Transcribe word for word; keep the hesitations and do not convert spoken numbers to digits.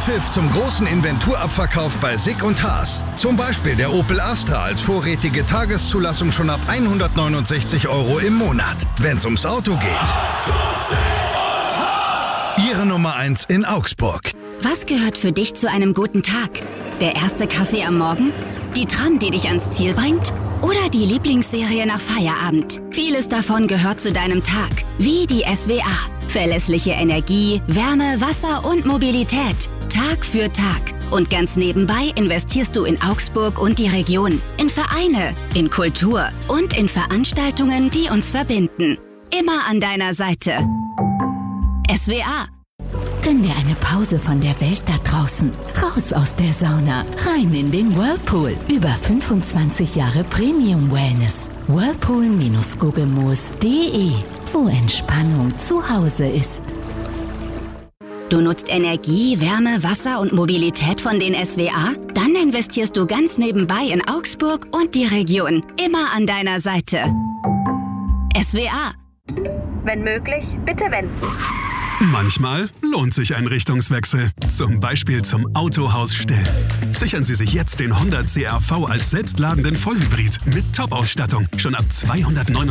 Pfiff zum großen Inventurabverkauf bei Sick und Haas. Zum Beispiel der Opel Astra als vorrätige Tageszulassung schon ab hundertneunundsechzig Euro im Monat. Wenn's ums Auto geht. Ihre Nummer eins in Augsburg. Was gehört für dich zu einem guten Tag? Der erste Kaffee am Morgen? Die Tram, die dich ans Ziel bringt? Oder die Lieblingsserie nach Feierabend? Vieles davon gehört zu deinem Tag. Wie die S W A. Verlässliche Energie, Wärme, Wasser und Mobilität. Tag für Tag. Und ganz nebenbei investierst du in Augsburg und die Region. In Vereine, in Kultur und in Veranstaltungen, die uns verbinden. Immer an deiner Seite. S W A. Gönn dir eine Pause von der Welt da draußen. Raus aus der Sauna. Rein in den Whirlpool. Über fünfundzwanzig Jahre Premium Wellness. Whirlpool Gugelmoos punkt de. Wo Entspannung zu Hause ist. Du nutzt Energie, Wärme, Wasser und Mobilität von den S W A? Dann investierst du ganz nebenbei in Augsburg und die Region. Immer an deiner Seite. S W A. Wenn möglich, bitte wenden. Manchmal lohnt sich ein Richtungswechsel. Zum Beispiel zum Autohaus Still. Sichern Sie sich jetzt den hundert C R V als selbstladenden Vollhybrid mit Top-Ausstattung. Schon ab zweihundertneunundneunzig